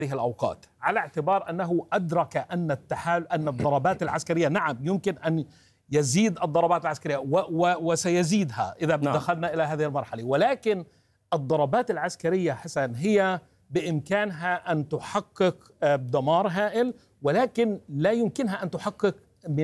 هذه الأوقات، على اعتبار أنه أدرك أن الضربات العسكرية نعم يمكن أن يزيد الضربات العسكرية وسيزيدها إذا دخلنا إلى هذه المرحلة، ولكن الضربات العسكرية حسن هي بإمكانها أن تحقق دمار هائل، ولكن لا يمكنها أن تحقق